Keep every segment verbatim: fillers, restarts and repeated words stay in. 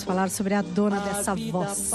falar sobre a dona dessa voz.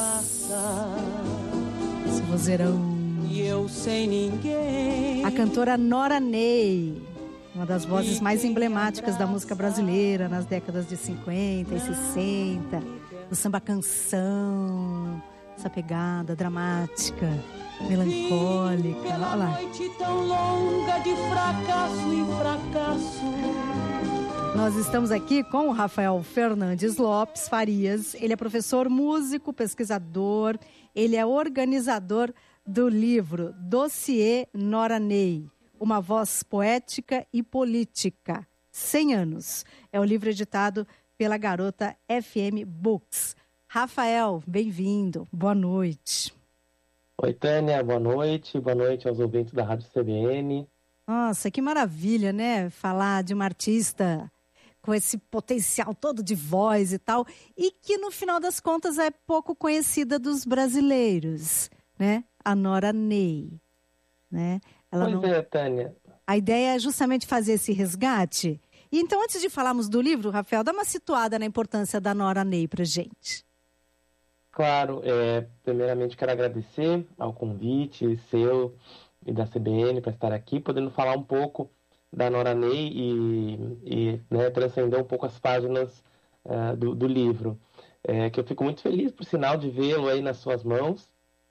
Esse vozeirão. E eu sem ninguém. A cantora Nora Ney, uma das vozes mais emblemáticas da música brasileira nas décadas de cinquenta e sessenta, do samba canção, essa pegada dramática, melancólica. Olha lá. Noite tão longa de fracasso em fracasso. Nós estamos aqui com o Rafael Fernandes Lopes Farias. Ele é professor, músico, pesquisador. Ele é organizador do livro Dossiê Nora Ney, uma voz poética e política, cem anos. É um livro editado pela Garota F M Books. Rafael, bem-vindo. Boa noite. Oi, Tânia. Boa noite. Boa noite aos ouvintes da Rádio C B N. Nossa, que maravilha, né? Falar de uma artista com esse potencial todo de voz e tal, e que no final das contas é pouco conhecida dos brasileiros, né? A Nora Ney, né? Ela pois não... é, Tânia. A ideia é justamente fazer esse resgate. E então, antes de falarmos do livro, Rafael, dá uma situada na importância da Nora Ney pra gente. Claro, é, primeiramente quero agradecer ao convite seu e da C B N para estar aqui, podendo falar um pouco da Nora Ney e, e né, transcender um pouco as páginas uh, do, do livro. É, que eu fico muito feliz, por sinal, de vê-lo aí nas suas mãos.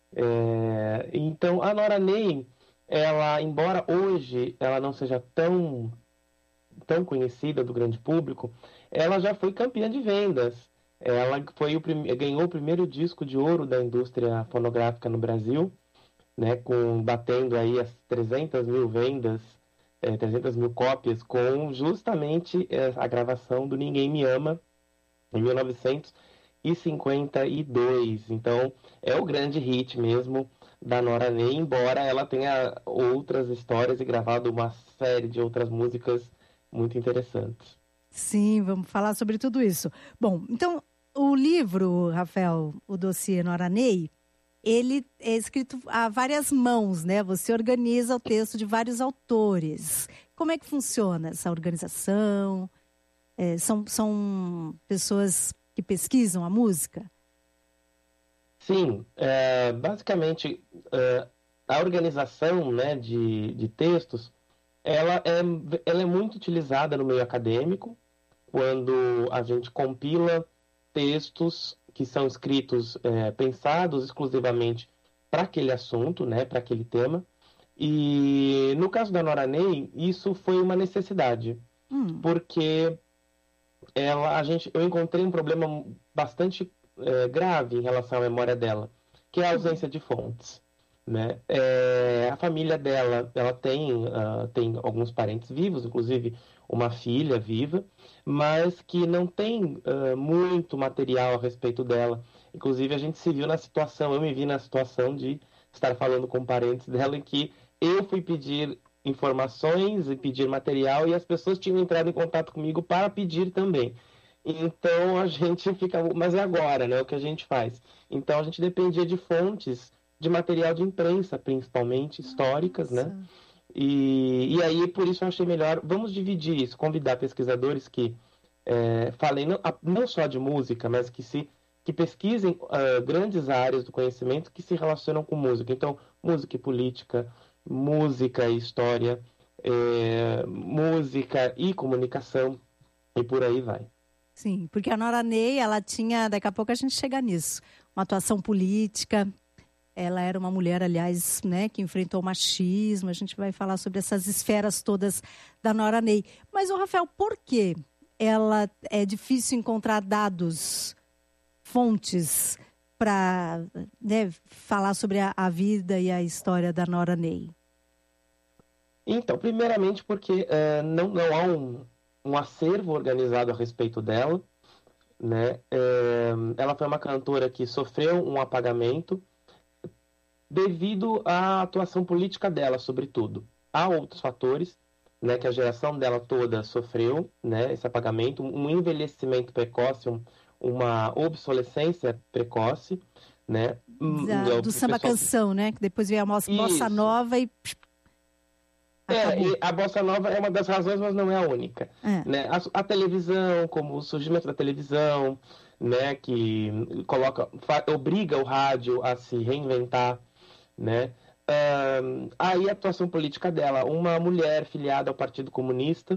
É, então, a Nora Ney, ela, embora hoje ela não seja tão, tão conhecida do grande público, ela já foi campeã de vendas. Ela foi o prim... ganhou o primeiro disco de ouro da indústria fonográfica no Brasil, né, com, batendo aí as trezentas mil vendas, é, trezentas mil cópias, com justamente é, a gravação do Ninguém Me Ama, em mil novecentos e cinquenta e dois. Então, é o grande hit mesmo da Nora Ney, embora ela tenha outras histórias e gravado uma série de outras músicas muito interessantes. Sim, vamos falar sobre tudo isso. Bom, então, o livro, Rafael, o Dossiê Nora Ney, ele é escrito a várias mãos, né? Você organiza o texto de vários autores. Como é que funciona essa organização? É, são, são pessoas que pesquisam a música? Sim, é, basicamente é, a organização, né, de, de textos, ela é, ela é muito utilizada no meio acadêmico, quando a gente compila textos que são escritos, é, pensados exclusivamente para aquele assunto, né, para aquele tema. E no caso da Nora Ney, isso foi uma necessidade, hum. porque ela, a gente, eu encontrei um problema bastante é, grave em relação à memória dela, que é a ausência de fontes. Né? É, a família dela, ela tem, uh, tem alguns parentes vivos, inclusive uma filha viva, mas que não tem uh, muito material a respeito dela. Inclusive a gente se viu na situação, eu me vi na situação de estar falando com parentes dela em que eu fui pedir informações e pedir material e as pessoas tinham entrado em contato comigo para pedir também. Então a gente fica, mas e agora, né? O que a gente faz? Então a gente dependia de fontes de material de imprensa, principalmente, históricas, Nossa. né? E, e aí, por isso, eu achei melhor, vamos dividir isso, convidar pesquisadores que é, falem não, não só de música, mas que, se, que pesquisem uh, grandes áreas do conhecimento que se relacionam com música. Então, música e política, música e história, é, música e comunicação, e por aí vai. Sim, porque a Nora Ney, ela tinha, daqui a pouco a gente chega nisso, uma atuação política. Ela era uma mulher, aliás, né, que enfrentou o machismo. A gente vai falar sobre essas esferas todas da Nora Ney. Mas, ô Rafael, por que ela é difícil encontrar dados, fontes, para, né, falar sobre a, a vida e a história da Nora Ney? Então, primeiramente porque é, não, não há um, um acervo organizado a respeito dela. Né? É, ela foi uma cantora que sofreu um apagamento devido à atuação política dela, sobretudo. Há outros fatores, né, que a geração dela toda sofreu, né, esse apagamento, um envelhecimento precoce, um, uma obsolescência precoce, né? Da, do, do samba pessoal... canção, né? Que depois veio a bossa nova e É, e a bossa nova é uma das razões, mas não é a única. É. Né? A, a televisão, como o surgimento da televisão, né, que coloca, fa, obriga o rádio a se reinventar, né? Uh, aí a atuação política dela, uma mulher filiada ao Partido Comunista,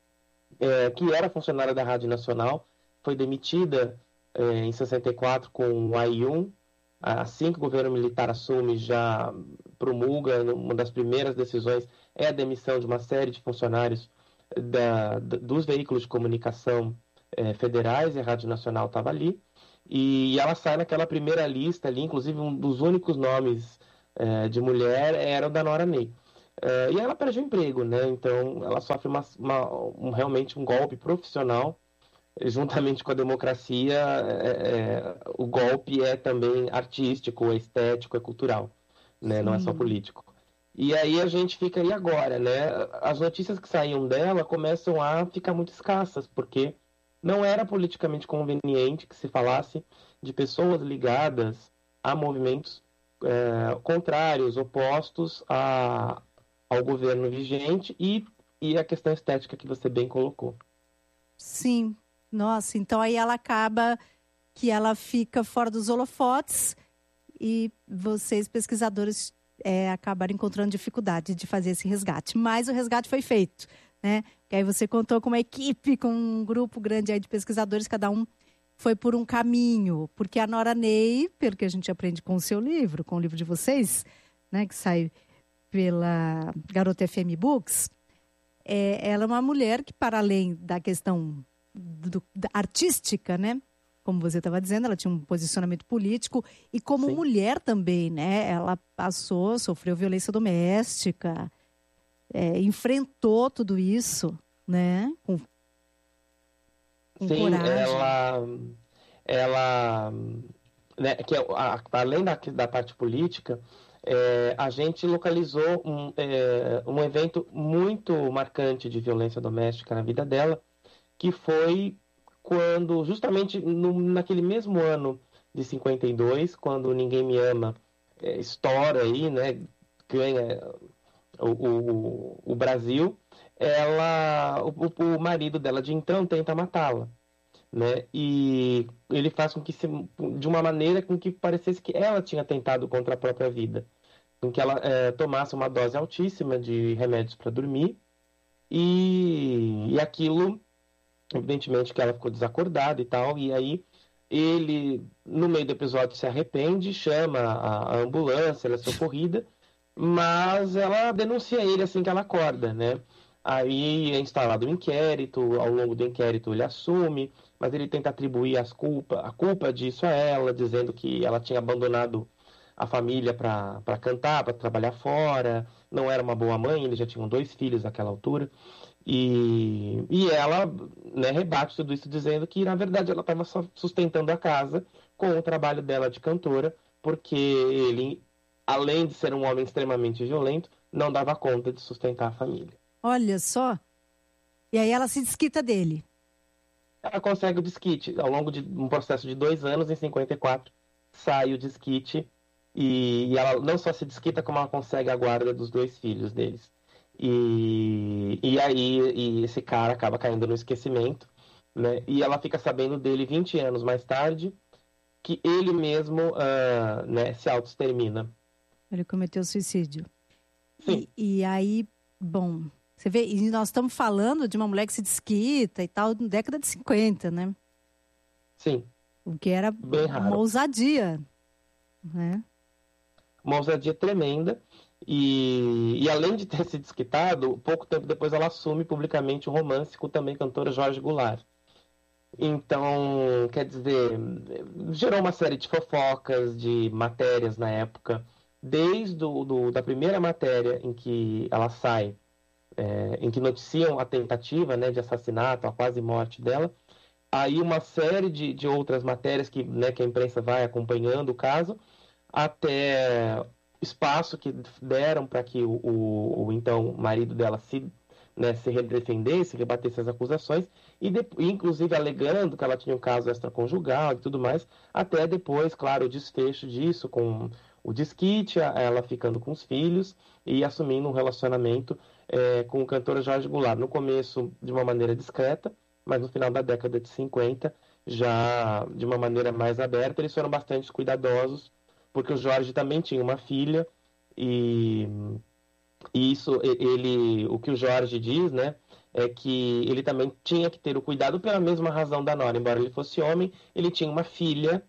é, que era funcionária da Rádio Nacional, foi demitida é, em sessenta e quatro com o Aiyun. Assim que o governo militar assume, já promulga, uma das primeiras decisões é a demissão de uma série de funcionários da, da, dos veículos de comunicação é, federais, e a Rádio Nacional estava ali, e ela sai naquela primeira lista ali, inclusive um dos únicos nomes é, de mulher era o da Nora Ney. É, e ela perde o emprego, né? Então ela sofre uma, uma, um, realmente um golpe profissional. Juntamente com a democracia, é, é, o golpe é também artístico, é estético, é cultural, né? Não é só político. E aí a gente fica aí agora, né? As notícias que saíam dela começam a ficar muito escassas, porque não era politicamente conveniente que se falasse de pessoas ligadas a movimentos é, contrários, opostos a, ao governo vigente e, e a questão estética que você bem colocou. Sim. Nossa, então aí ela acaba que ela fica fora dos holofotes e vocês, pesquisadores, é, acabaram encontrando dificuldade de fazer esse resgate. Mas o resgate foi feito, né? Que aí você contou com uma equipe, com um grupo grande aí de pesquisadores, cada um foi por um caminho. Porque a Nora Ney, pelo que a gente aprende com o seu livro, com o livro de vocês, né, que sai pela Garota F M Books, é, ela é uma mulher que, para além da questão Do, da artística, né? Como você estava dizendo, ela tinha um posicionamento político e como Sim. mulher também, né? Ela passou, sofreu violência doméstica, é, enfrentou tudo isso, né? Com, com Sim, coragem. ela, ela, né? Que a, além da, da parte política, é, a gente localizou um, é, um evento muito marcante de violência doméstica na vida dela, que foi quando, justamente no, naquele mesmo ano de cinquenta e dois, quando Ninguém Me Ama é, estoura aí, né, ganha o, o, o Brasil, ela, o, o marido dela de então tenta matá-la, né, e ele faz com que, se, de uma maneira com que parecesse que ela tinha tentado contra a própria vida, com que ela é, tomasse uma dose altíssima de remédios para dormir, e, e aquilo... Evidentemente que ela ficou desacordada e tal, e aí ele, no meio do episódio, se arrepende, chama a, a ambulância, ela é socorrida, mas ela denuncia ele assim que ela acorda, né? Aí é instalado um inquérito, ao longo do inquérito ele assume, mas ele tenta atribuir as culpa, a culpa disso a ela, dizendo que ela tinha abandonado a família para cantar, para trabalhar fora, não era uma boa mãe, eles já tinham dois filhos naquela altura. E, e ela, né, rebate tudo isso dizendo que, na verdade, ela estava só sustentando a casa com o trabalho dela de cantora, porque ele, além de ser um homem extremamente violento, não dava conta de sustentar a família. Olha só. E aí ela se desquita dele. Ela consegue o desquite. Ao longo de um processo de dois anos, em cinquenta e quatro, sai o desquite. E, e ela não só se desquita, como ela consegue a guarda dos dois filhos deles. E, e aí e esse cara acaba caindo no esquecimento, né? E ela fica sabendo dele vinte anos mais tarde, que ele mesmo uh, né, se autoextermina. Ele cometeu suicídio. Sim. E, e aí, bom, você vê, e nós estamos falando de uma mulher que se desquita e tal, na década de cinquenta, né? Sim. O que era bem raro. Uma ousadia, né? Uma ousadia tremenda. E, e além de ter se desquitado, pouco tempo depois ela assume publicamente o romance com também cantora Jorge Goulart. Então, quer dizer, gerou uma série de fofocas, de matérias na época, desde do, do, da primeira matéria em que ela sai, é, em que noticiam a tentativa, né, de assassinato, a quase morte dela, aí uma série de, de outras matérias que, né, que a imprensa vai acompanhando o caso, até espaço que deram para que o, o, o então marido dela se, né, se redefendesse, rebatesse as acusações, e de, inclusive alegando que ela tinha um caso extraconjugal e tudo mais, até depois, claro, o desfecho disso, com o desquite, ela ficando com os filhos e assumindo um relacionamento é, com o cantor Jorge Goulart. No começo, de uma maneira discreta, mas no final da década de cinquenta, já de uma maneira mais aberta. Eles foram bastante cuidadosos, porque o Jorge também tinha uma filha, e, e isso, ele, o que o Jorge diz, né, é que ele também tinha que ter o cuidado pela mesma razão da Nora. Embora ele fosse homem, ele tinha uma filha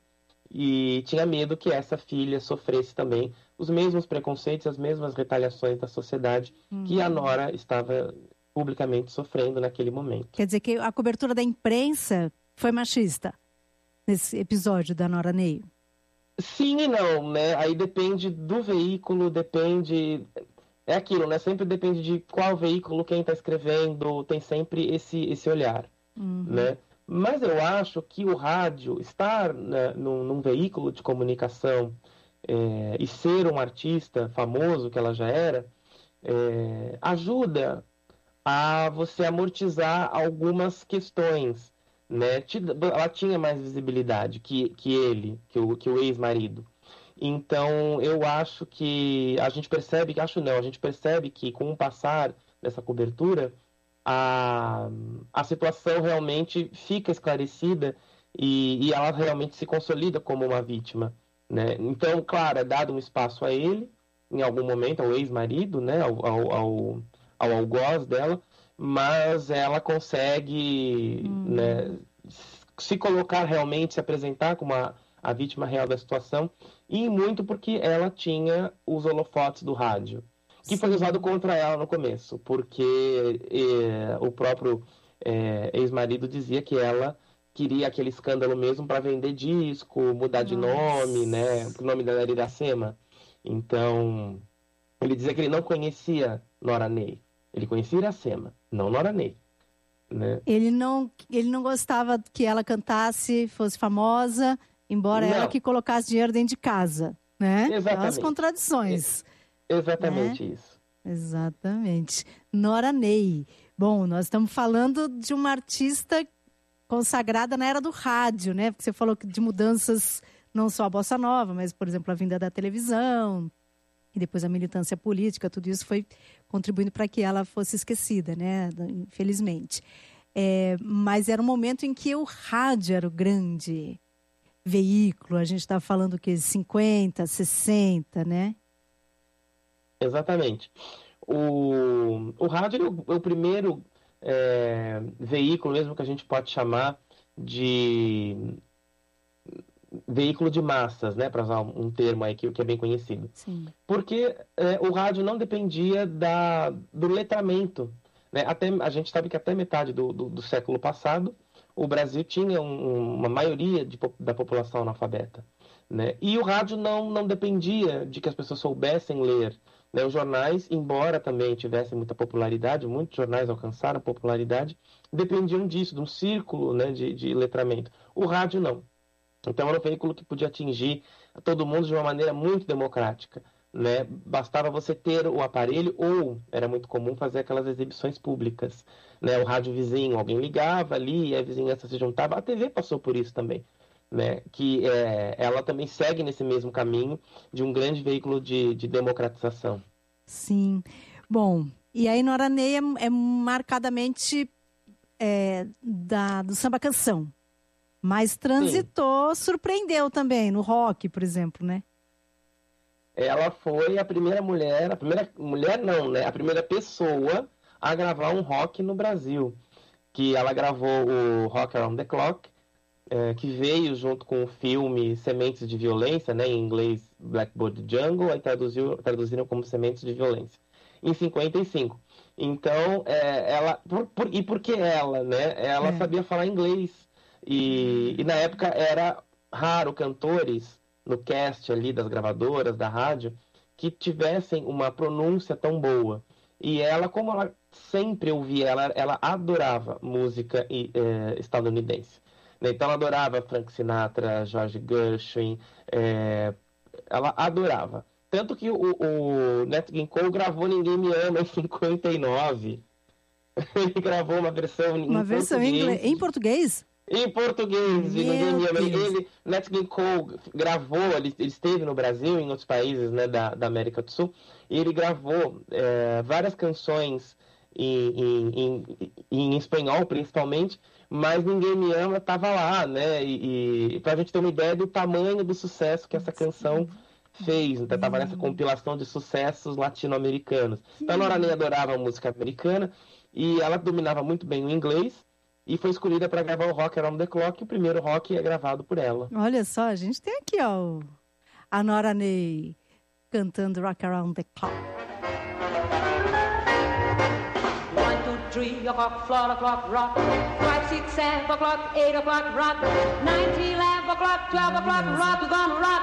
e tinha medo que essa filha sofresse também os mesmos preconceitos, as mesmas retaliações da sociedade uhum. que a Nora estava publicamente sofrendo naquele momento. Quer dizer que a cobertura da imprensa foi machista nesse episódio da Nora Ney? Sim e não, né? Aí depende do veículo, depende... É aquilo, né? Sempre depende de qual veículo, quem está escrevendo, tem sempre esse, esse olhar, uhum. né? Mas eu acho que o rádio, estar né, num, num veículo de comunicação é, e ser um artista famoso, que ela já era, é, ajuda a você amortizar algumas questões, né? Ela tinha mais visibilidade que, que ele, que o, que o ex-marido. Então, eu acho que a gente percebe, acho não, a gente percebe que com o passar dessa cobertura, a, a situação realmente fica esclarecida e, e ela realmente se consolida como uma vítima, né? Então, claro, é dado um espaço a ele, em algum momento, ao ex-marido, né? ao, ao, ao, ao algoz dela, mas ela consegue hum. né, se colocar realmente, se apresentar como a, a vítima real da situação, e muito porque ela tinha os holofotes do rádio, que Sim. foi usado contra ela no começo, porque eh, o próprio eh, ex-marido dizia que ela queria aquele escândalo mesmo para vender disco, mudar de Nossa. nome, né? O nome dela era Iracema. Então, ele dizia que ele não conhecia Nora Ney, ele conhecia Iracema, não Nora Ney. Né? Ele não, ele não gostava que ela cantasse, fosse famosa, embora não. ela que colocasse dinheiro dentro de casa, né? Exatamente. As contradições. É, exatamente né? isso. Exatamente. Nora Ney. Bom, nós estamos falando de uma artista consagrada na era do rádio, né? Porque você falou de mudanças, não só a bossa nova, mas, por exemplo, a vinda da televisão, e depois a militância política, tudo isso foi contribuindo para que ela fosse esquecida, né? Infelizmente. É, mas era um momento em que o rádio era o grande veículo, a gente está falando que cinquenta, sessenta, né? Exatamente. O, o rádio é o, é o primeiro é, veículo mesmo que a gente pode chamar de veículo de massas, né, para usar um termo aí que, que é bem conhecido. Sim. Porque é, o rádio não dependia da, do letramento, né? Até, a gente sabe que até metade do, do, do século passado o Brasil tinha um, uma maioria de, da população analfabeta, né? E o rádio não, não dependia de que as pessoas soubessem ler, né? Os jornais, embora também tivessem muita popularidade, muitos jornais alcançaram popularidade, dependiam disso, de um círculo, né, de, de letramento. O rádio não. Então era um veículo que podia atingir todo mundo de uma maneira muito democrática, né? Bastava você ter o aparelho, ou era muito comum fazer aquelas exibições públicas, né? O rádio vizinho, alguém ligava ali e a vizinhança se juntava. A T V passou por isso também, né? Que é, ela também segue nesse mesmo caminho de um grande veículo de, de democratização. Sim. Bom, e aí Nora Ney é, é marcadamente é, da, do samba canção. Mas transitou, Sim. surpreendeu também no rock, por exemplo, né? Ela foi a primeira mulher, a primeira mulher não, né? A primeira pessoa a gravar um rock no Brasil. Que ela gravou o Rock Around the Clock, é, que veio junto com o filme Sementes de Violência, né? Em inglês Blackbird Jungle, aí traduziu, traduziram como Sementes de Violência, em cinquenta e cinco. Então, é, ela... Por, por, e por que ela, né? Ela é. sabia falar inglês. E, e na época era raro cantores no cast ali das gravadoras, da rádio, que tivessem uma pronúncia tão boa. E ela, como ela sempre ouvia, ela, ela adorava música é, estadunidense. Então ela adorava Frank Sinatra, George Gershwin, é, ela adorava. Tanto que o, o Nat King Cole gravou Ninguém Me Ama em cinquenta e nove. Ele gravou uma versão uma em versão português. Em, em português? Em português, de Ninguém Me Ama. Ele, Nat King Cole gravou, ele, ele esteve no Brasil e em outros países, né, da, da América do Sul, e ele gravou é, várias canções em, em, em, em espanhol, principalmente, mas Ninguém Me Ama estava lá, né? E, e para a gente ter uma ideia do tamanho do sucesso que essa canção fez. Então, estava nessa compilação de sucessos latino-americanos. Então, a Nora Ney adorava a música americana e ela dominava muito bem o inglês. E foi escolhida para gravar o Rock Around the Clock, e o primeiro rock é gravado por ela. Olha só, a gente tem aqui, ó, a Nora Ney cantando Rock Around the Clock. One, two, three o'clock, four o'clock, rock. Five, six, seven o'clock, eight o'clock, rock. Nine, ten, eleven o'clock, twelve o'clock, rock. We're gonna rock.